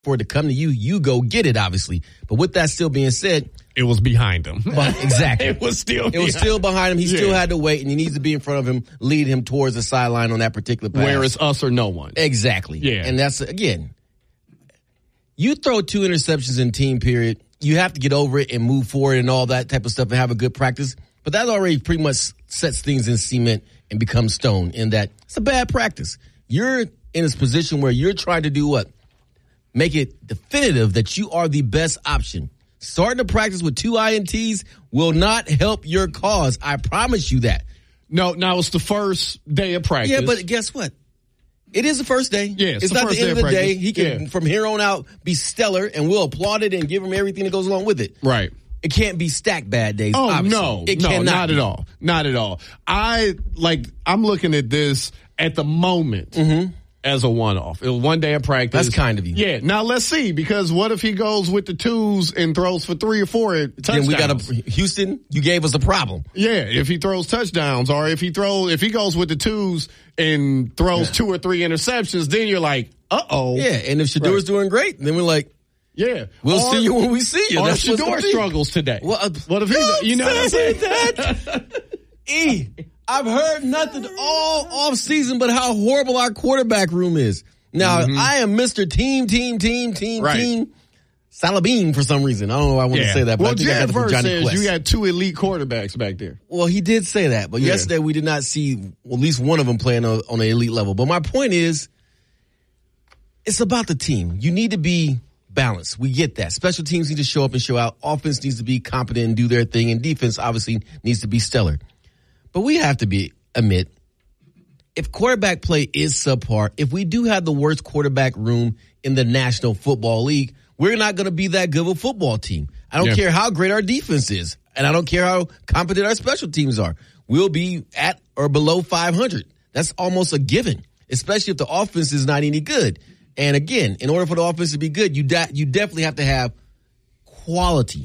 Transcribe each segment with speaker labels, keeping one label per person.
Speaker 1: for it to come to you, you go get it, obviously. But with that still being said,
Speaker 2: it was behind him.
Speaker 1: Exactly.
Speaker 2: It was still
Speaker 1: behind him. He still had to wait, and he needs to be in front of him, lead him towards the sideline on that particular pass.
Speaker 2: Where it's us or no one.
Speaker 1: Exactly.
Speaker 2: Yeah.
Speaker 1: And that's, again, you throw 2 interceptions in team period, you have to get over it and move forward and all that type of stuff and have a good practice. But that already pretty much sets things in cement and becomes stone in that it's a bad practice. You're in this position where you're trying to do what? Make it definitive that you are the best option. Starting to practice with 2 INTs will not help your cause. I promise you that.
Speaker 2: No, now it's the first day of practice.
Speaker 1: Yeah, but guess what? It is the first day.
Speaker 2: Yeah,
Speaker 1: it's not the end of the day. He can, from here on out, be stellar, and we'll applaud it and give him everything that goes along with it.
Speaker 2: Right.
Speaker 1: It can't be stacked bad days.
Speaker 2: Oh,
Speaker 1: obviously.
Speaker 2: no, not at all. Not at all. I'm looking at this at the moment as a one-off. It was 1 day of practice.
Speaker 1: That's kind of you.
Speaker 2: Yeah. Now let's see, because what if he goes with the 2s and throws for 3 or 4 touchdowns?
Speaker 1: Then Houston, you gave us a problem.
Speaker 2: Yeah, if he throws touchdowns, or if he goes with the 2s and throws 2 or 3 interceptions, then you're like, uh-oh.
Speaker 1: Yeah, and if Shadour's doing great, then we're like,
Speaker 2: yeah,
Speaker 1: we'll see you when we see you.
Speaker 2: Or if Shador struggles today.
Speaker 1: Well,
Speaker 2: what if he? You know what I'm saying?
Speaker 1: That? I've heard nothing all off season but how horrible our quarterback room is. Now I am Mr. Team Salabine for some reason. I don't know why I want to say that. But
Speaker 2: well,
Speaker 1: I think
Speaker 2: Jared
Speaker 1: I got it from Johnny
Speaker 2: says
Speaker 1: Quest.
Speaker 2: you got 2 elite quarterbacks back there.
Speaker 1: Well, he did say that, but yesterday we did not see at least one of them playing on an elite level. But my point is, it's about the team. You need to be balanced. We get that. Special teams need to show up and show out. Offense needs to be competent and do their thing, and defense obviously needs to be stellar. But we have to admit, if quarterback play is subpar, if we do have the worst quarterback room in the National Football League, we're not going to be that good of a football team. I don't care how great our defense is, and I don't care how competent our special teams are. We'll be at or below 500. That's almost a given, especially if the offense is not any good. And again, in order for the offense to be good, you definitely have to have quality,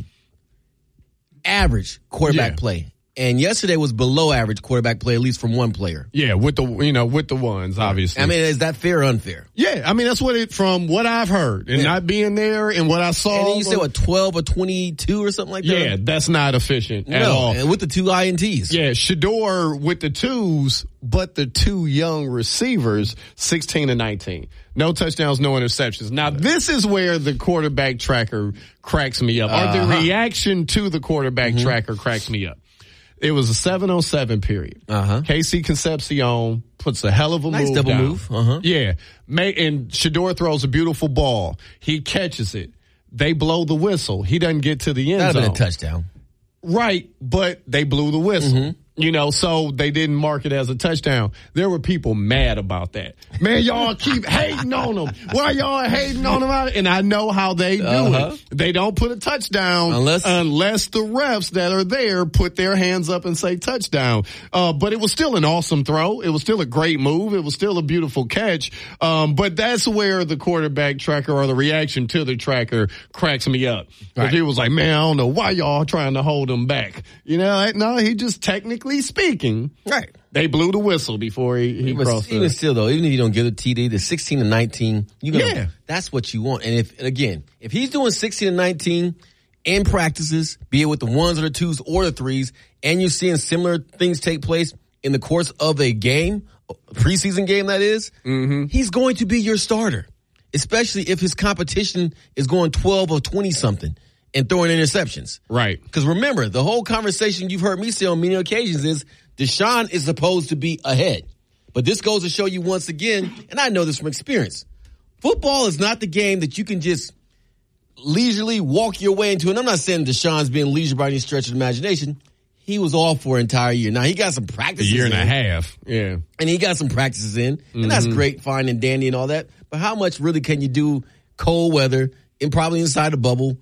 Speaker 1: average quarterback play. And yesterday was below average quarterback play, at least from one player.
Speaker 2: Yeah, with the ones, obviously.
Speaker 1: I mean, is that fair or unfair?
Speaker 2: Yeah, I mean, that's from what I've heard and not being there and what I saw.
Speaker 1: And then you said, 12 or 22 or something like that?
Speaker 2: Yeah, that's not efficient at all.
Speaker 1: And with the 2 INTs.
Speaker 2: Yeah, Shador with the 2s, but the 2 young receivers, 16 and 19. No touchdowns, no interceptions. Now, this is where the quarterback tracker cracks me up. Or the reaction to the quarterback tracker cracks me up. It was a 7-on-7 period. Casey Concepcion puts a hell of a
Speaker 1: nice
Speaker 2: move
Speaker 1: double
Speaker 2: down.
Speaker 1: move.
Speaker 2: Yeah. And Shador throws a beautiful ball. He catches it. They blow the whistle. He doesn't get to the end zone.
Speaker 1: That would have been a touchdown.
Speaker 2: Right, but they blew the whistle. You know, so they didn't mark it as a touchdown. There were people mad about that. Man, y'all keep hating on them. Why y'all hating on them? And I know how they do it. They don't put a touchdown unless the refs that are there put their hands up and say touchdown. But it was still an awesome throw. It was still a great move. It was still a beautiful catch. But that's where the quarterback tracker or the reaction to the tracker cracks me up. Because he was like, man, I don't know why y'all trying to hold him back. You know, no, he just technically speaking, they blew the whistle before he crossed.
Speaker 1: Even still, though, even if you don't get a TD, the 16 and 19, that's what you want. And if he's doing 16 and 19 in practices, be it with the 1s or the 2s or the 3s, and you're seeing similar things take place in the course of a game, preseason game that is, he's going to be your starter, especially if his competition is going 12 or 20 something. And throwing interceptions.
Speaker 2: Right.
Speaker 1: Because remember, the whole conversation you've heard me say on many occasions is Deshaun is supposed to be ahead. But this goes to show you once again, and I know this from experience, football is not the game that you can just leisurely walk your way into. And I'm not saying Deshaun's being leisure by any stretch of the imagination. He was off for an entire year. Now, he got some practices in.
Speaker 2: A year and a half. Yeah.
Speaker 1: And he got some practices in. And that's great, fine and dandy and all that. But how much really can you do cold weather and probably inside a bubble?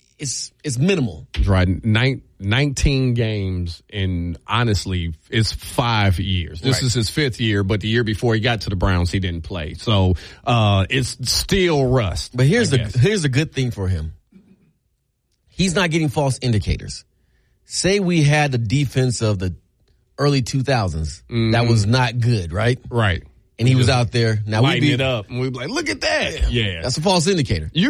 Speaker 1: It's minimal.
Speaker 2: Right. 19 games in, honestly, it's 5 years. This is his 5th year, but the year before he got to the Browns, he didn't play. So, it's still rust.
Speaker 1: But here's the good thing for him. He's not getting false indicators. Say we had the defense of the early 2000s that was not good, right?
Speaker 2: Right.
Speaker 1: and he was out there. Now
Speaker 2: lighting it up, and we'd be like, look at that. Yeah.
Speaker 1: That's a false indicator.